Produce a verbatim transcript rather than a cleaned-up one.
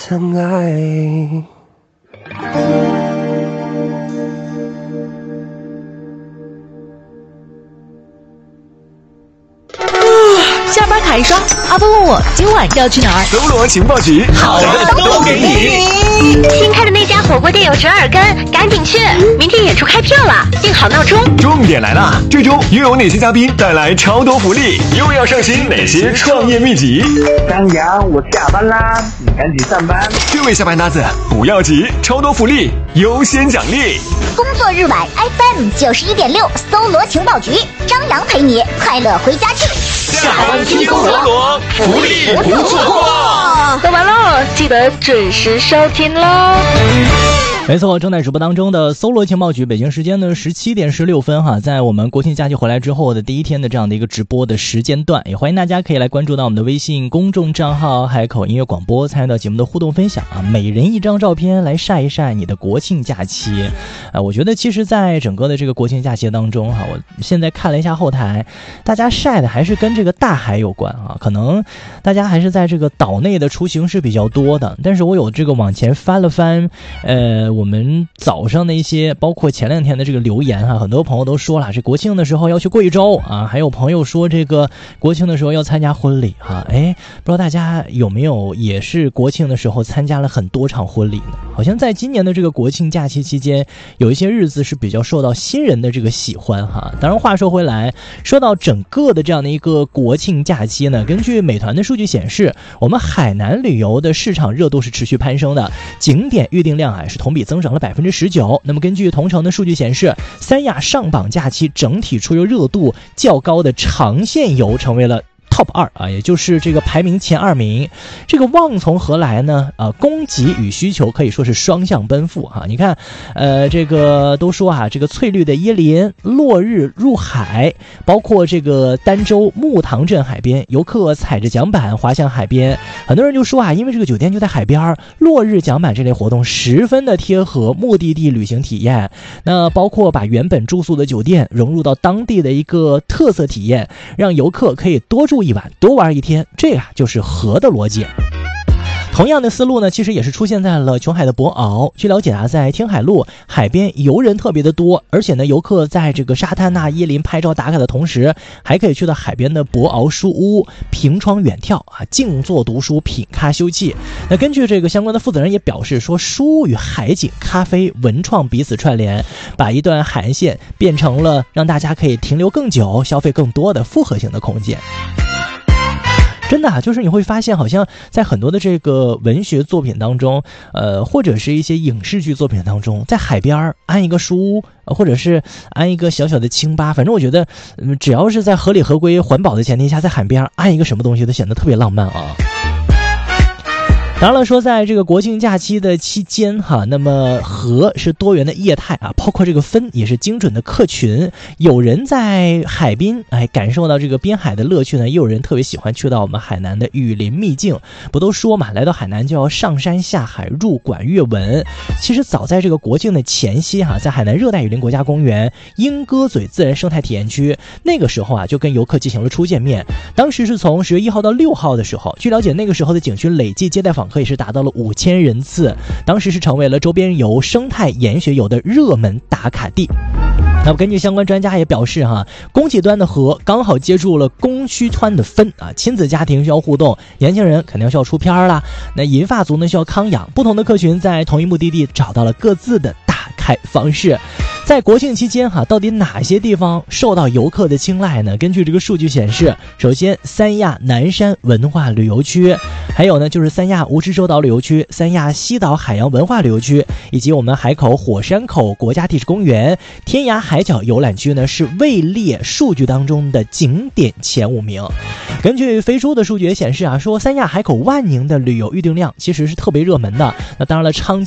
相爱。 下班卡一刷，阿波问我今晚要去哪儿。 搜罗情报局，好的都给你。 新开的那家火锅店有折耳根，赶紧去！明天演出开票了，定好闹钟。 重点来了，这周又有哪些嘉宾带来超多福利？又要上新哪些创业秘籍？ 张扬，我下班啦，你赶紧上班。 这位下班搭子不要急，超多福利优先奖励。 工作日晚 F M 九十一点六，搜罗情报局，张扬陪你快乐回家去。 下班听搜罗，福利不错过。 说完喽，记得准时收听喽。 没错，正在直播当中的搜罗情报局，北京时间呢十七点十六分哈，在我们国庆假期回来之后的第一天的这样的一个直播的时间段，也欢迎大家可以来关注到我们的微信公众账号海口音乐广播，参与到节目的互动分享啊，每人一张照片来晒一晒你的国庆假期啊。我觉得其实在整个的这个国庆假期当中哈，我现在看了一下后台，大家晒的还是跟这个大海有关啊，可能大家还是在这个岛内的出行是比较多的，但是我有这个往前翻了翻，呃。我们早上的一些包括前两天的这个留言哈，很多朋友都说了，这国庆的时候要去贵州啊，还有朋友说这个国庆的时候要参加婚礼哈，哎，不知道大家有没有也是国庆的时候参加了很多场婚礼呢？好像在今年的这个国庆假期期间，有一些日子是比较受到新人的这个喜欢哈。当然话说回来，说到整个的这样的一个国庆假期呢，根据美团的数据显示，我们海南旅游的市场热度是持续攀升的，景点预订量啊是同比增长了百分之十九。那么根据同城的数据显示，三亚上榜假期整体出游热度较高的长线游成为了top 二啊，也就是这个排名前二名。这个望从何来呢？啊，供给与需求可以说是双向奔赴哈、啊。你看，呃，这个都说啊，这个翠绿的椰林、落日入海，包括这个儋州木塘镇海边，游客踩着桨板滑向海边。很多人就说啊，因为这个酒店就在海边，落日桨板这类活动十分的贴合目的地旅行体验。那包括把原本住宿的酒店融入到当地的一个特色体验，让游客可以多住一晚多玩一天，这啊就是和的逻辑。同样的思路呢，其实也是出现在了琼海的博鳌。据了解啊，在天海路海边游人特别的多，而且呢，游客在这个沙滩呐、椰林拍照打卡的同时，还可以去到海边的博鳌书屋，凭窗远眺啊，静坐读书，品咖休憩。那根据这个相关的负责人也表示说，书与海景、咖啡、文创彼此串联，把一段海岸线变成了让大家可以停留更久、消费更多的复合型的空间。真的啊，就是你会发现好像在很多的这个文学作品当中，呃，或者是一些影视剧作品当中，在海边安一个书屋，或者是安一个小小的清吧，反正我觉得、嗯、只要是在合理合规环保的前提下，在海边安一个什么东西都显得特别浪漫啊。当然了，说在这个国庆假期的期间哈，那么和是多元的业态啊，包括这个分也是精准的客群。有人在海滨哎感受到这个滨海的乐趣呢，也有人特别喜欢去到我们海南的雨林秘境。不都说嘛，来到海南就要上山下海入馆阅文。其实早在这个国庆的前夕哈，在海南热带雨林国家公园莺歌嘴自然生态体验区，那个时候啊就跟游客进行了初见面。当时是从十月一号到六号的时候，据了解那个时候的景区累计接待访可以是达到了五千人次，当时是成为了周边游、生态研学游的热门打卡地。那么根据相关专家也表示哈，供给端的和刚好接住了供需端的分啊，亲子家庭需要互动，年轻人肯定需要出片啦，那银发族呢需要康养，不同的客群在同一目的地找到了各自的打开方式。在国庆期间哈，到底哪些地方受到游客的青睐呢？根据这个数据显示，首先三亚南山文化旅游区，还有呢就是三亚蜈支洲岛旅游区、三亚西岛海洋文化旅游区，以及我们海口火山口国家地质公园、天涯海角游览区呢，是位列数据当中的景点前五名。根据飞猪的数据也显示啊，说三亚海口万宁的旅游预订量其实是特别热门的。那当然了，昌